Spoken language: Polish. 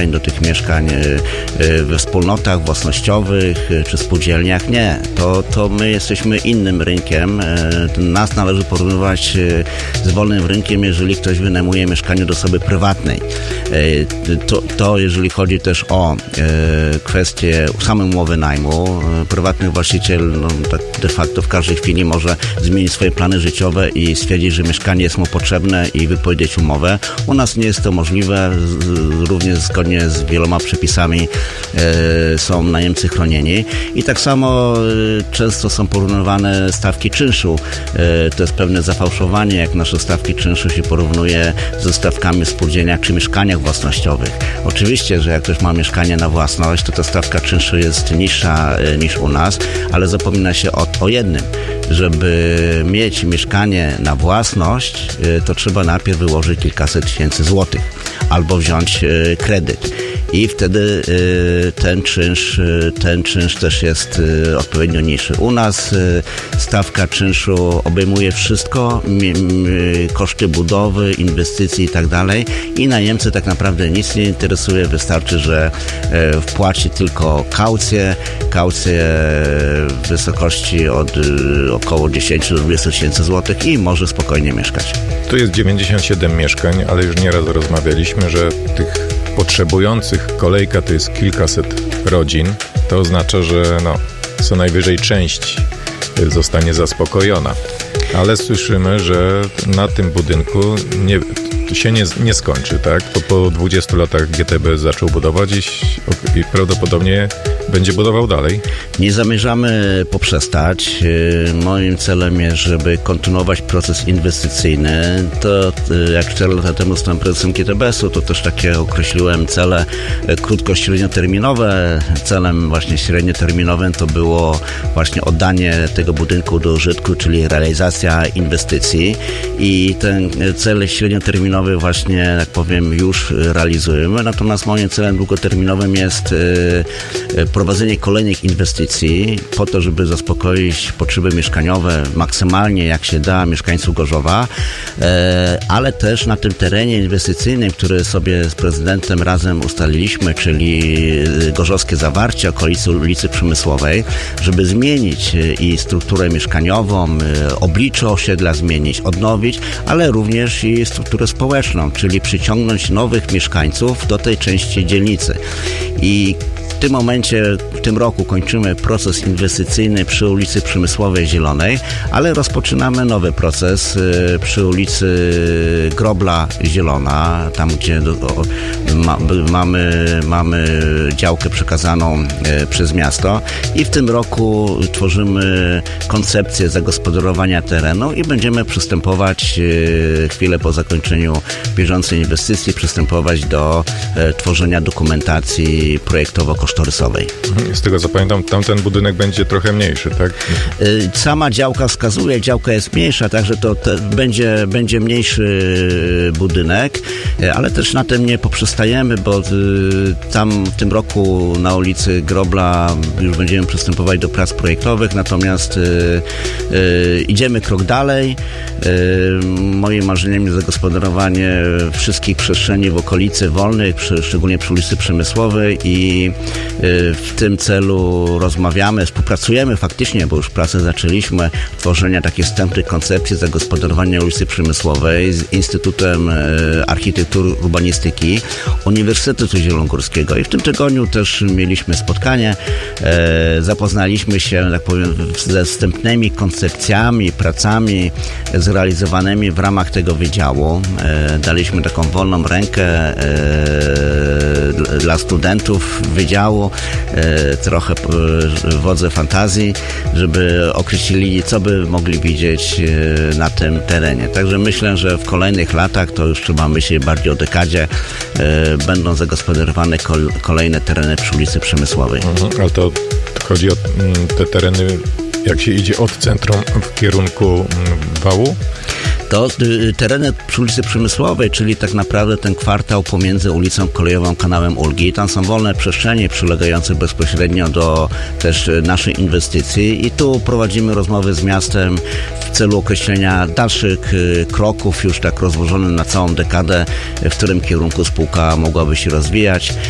mieszkań, do tych mieszkań we wspólnotach własnościowych czy spółdzielniach. Nie, to my jesteśmy innym rynkiem. Nas należy porównywać z wolnym rynkiem, jeżeli ktoś wynajmuje mieszkanie do osoby prywatnej. To jeżeli chodzi też o kwestię samej umowy najmu, prywatny właściciel tak de facto w każdej chwili może zmienić swoje plany życiowe i stwierdzić, że mieszkanie jest mu potrzebne i wypowiedzieć umowę. U nas nie jest to możliwe, również zgodnie z wieloma przepisami są najemcy chronieni i tak samo często są porównywane stawki czynszu. To jest pewne zafałszowanie, jak nasze stawki czynszu się porównuje ze stawkami w spółdzielniach czy mieszkaniach własnościowych. Oczywiście, że jak ktoś ma mieszkanie na własność, to ta stawka czynszu jest niższa niż u nas, ale zapomina się o jednym. Żeby mieć mieszkanie na własność, to trzeba najpierw wyłożyć kilkaset tysięcy złotych albo wziąć kredyt. I wtedy ten czynsz też jest odpowiednio niższy. U nas stawka czynszu obejmuje wszystko, koszty budowy, inwestycji i tak dalej i najemcy tak naprawdę nic nie interesuje, wystarczy, że wpłaci tylko kaucję w wysokości od około 10 do 20 tysięcy złotych i może spokojnie mieszkać. Tu jest 97 mieszkań, ale już nieraz rozmawialiśmy, że tych potrzebujących kolejka to jest kilkaset rodzin. To oznacza, że co najwyżej część zostanie zaspokojona. Ale słyszymy, że na tym budynku się nie skończy, tak? Po 20 latach GTB zaczął budować i prawdopodobnie będzie budował dalej. Nie zamierzamy poprzestać. Moim celem jest, żeby kontynuować proces inwestycyjny. To jak 4 lata temu zostałem prezesem GTBS-u, to też takie określiłem cele krótko-średnioterminowe. Celem właśnie średnioterminowym to było właśnie oddanie tego budynku do użytku, czyli realizacja inwestycji i ten cel średnioterminowy właśnie, jak powiem, już realizujemy. Natomiast moim celem długoterminowym jest prowadzenie kolejnych inwestycji po to, żeby zaspokoić potrzeby mieszkaniowe maksymalnie jak się da mieszkańców Gorzowa, ale też na tym terenie inwestycyjnym, który sobie z prezydentem razem ustaliliśmy, czyli Gorzowskie Zawarcie, okolicy ulicy Przemysłowej, żeby zmienić i strukturę mieszkaniową, oblicze osiedla zmienić, odnowić, ale również i strukturę społeczną, czyli przyciągnąć nowych mieszkańców do tej części dzielnicy. I w tym momencie, w tym roku kończymy proces inwestycyjny przy ulicy Przemysłowej Zielonej, ale rozpoczynamy nowy proces przy ulicy Grobla Zielona, tam gdzie mamy działkę przekazaną przez miasto i w tym roku tworzymy koncepcję zagospodarowania terenu i będziemy przystępować chwilę po zakończeniu bieżącej inwestycji, przystępować do tworzenia dokumentacji projektowo-kosztorysowej. Z tego co pamiętam, tamten budynek będzie trochę mniejszy, tak? Sama działka wskazuje, działka jest mniejsza, także to będzie mniejszy budynek, ale też na tym nie poprzestajemy, bo tam w tym roku na ulicy Grobla już będziemy przystępować do prac projektowych, natomiast idziemy krok dalej. Moim marzeniem jest zagospodarowanie wszystkich przestrzeni w okolicy wolnych, szczególnie przy ulicy Przemysłowej i w tym celu rozmawiamy, współpracujemy faktycznie, bo już pracę zaczęliśmy, tworzenia takiej wstępnej koncepcji zagospodarowania ulicy Przemysłowej z Instytutem Architektury i Urbanistyki Uniwersytetu Zielonogórskiego i w tym tygodniu też mieliśmy spotkanie, zapoznaliśmy się, tak powiem, ze wstępnymi koncepcjami, pracami zrealizowanymi w ramach tego wydziału. Daliśmy taką wolną rękę dla studentów wydziału, trochę wodze fantazji, żeby określili, co by mogli widzieć na tym terenie. Także myślę, że w kolejnych latach, to już trzeba myśleć bardziej o dekadzie, będą zagospodarowane kolejne tereny przy ulicy Przemysłowej. Ale to chodzi o te tereny, jak się idzie od centrum w kierunku wału? To tereny przy ulicy Przemysłowej, czyli tak naprawdę ten kwartał pomiędzy ulicą Kolejową, kanałem Ulgi. Tam są wolne przestrzenie przylegające bezpośrednio do też naszej inwestycji i tu prowadzimy rozmowy z miastem w celu określenia dalszych kroków, już tak rozłożonych na całą dekadę, w którym kierunku spółka mogłaby się rozwijać.